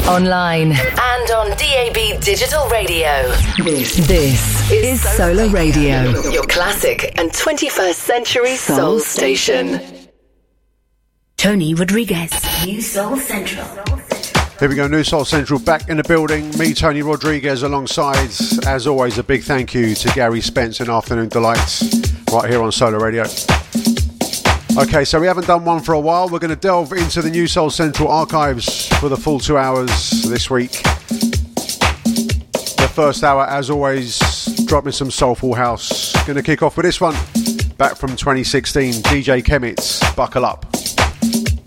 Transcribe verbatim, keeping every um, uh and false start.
online, and on D A B Digital Radio. This, this is Solar Radio, your classic and twenty-first century soul station. Tony Rodriguez, New Soul Central. Here we go, New Soul Central back in the building. Me, Tony Rodriguez, alongside, as always, a big thank you to Gary Spence and Afternoon Delights right here on Solar Radio. Okay, so we haven't done one for a while. We're going to delve into the New Soul Central archives for the full two hours this week. The first hour, as always, dropping some soulful house. Going to kick off with this one, back from twenty sixteen, D J Kemitz, Buckle Up.